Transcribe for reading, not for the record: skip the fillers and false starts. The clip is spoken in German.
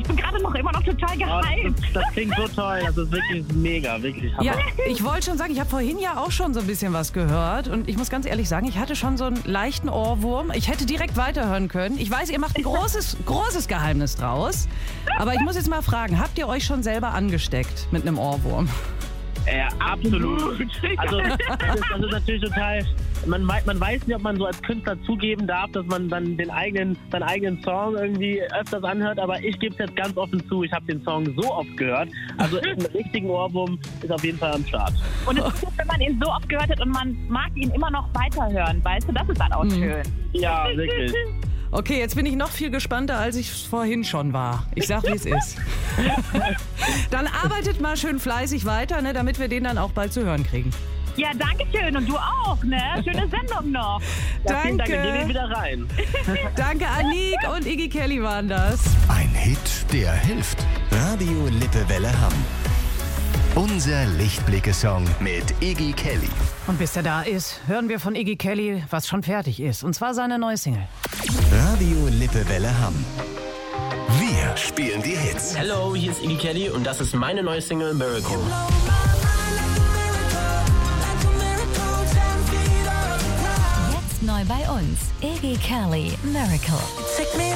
Ich bin gerade immer noch total gehypt. Das klingt so toll, das ist wirklich mega, wirklich Hammer. Ja, ich wollte schon sagen, ich habe vorhin ja auch schon so ein bisschen was gehört und ich muss ganz ehrlich sagen, ich hatte schon so einen leichten Ohrwurm. Ich hätte direkt weiterhören können. Ich weiß, ihr macht ein großes Geheimnis draus, aber ich muss jetzt mal fragen, habt ihr euch schon selber angesteckt mit einem Ohrwurm? Absolut. Also das ist natürlich total. Man weiß nicht, ob man so als Künstler zugeben darf, dass man dann seinen eigenen Song irgendwie öfters anhört, aber ich gebe es jetzt ganz offen zu, ich habe den Song so oft gehört. Also einen richtigen Ohrwurm ist auf jeden Fall am Start. Und es ist gut, wenn man ihn so oft gehört hat und man mag ihn immer noch weiterhören, weißt du, das ist dann auch schön. Ja, wirklich. Okay, jetzt bin ich noch viel gespannter, als ich vorhin schon war. Ich sag, wie es ist. Dann arbeitet mal schön fleißig weiter, ne, damit wir den dann auch bald zu hören kriegen. Ja, danke schön und du auch, ne? Schöne Sendung noch. Ja, vielen Dank, Danke. wir gehen wieder rein. Danke, Anik und Iggy Kelly waren das. Ein Hit, der hilft. Radio Lippewelle Hamm. Unser Lichtblicke-Song mit Iggy Kelly. Und bis der da ist, hören wir von Iggy Kelly, was schon fertig ist. Und zwar seine neue Single. Radio Lippewelle Hamm. Wir spielen die Hits. Hello, hier ist Iggy Kelly und das ist meine neue Single Miracle. Jetzt neu bei uns, Iggy Kelly, Miracle.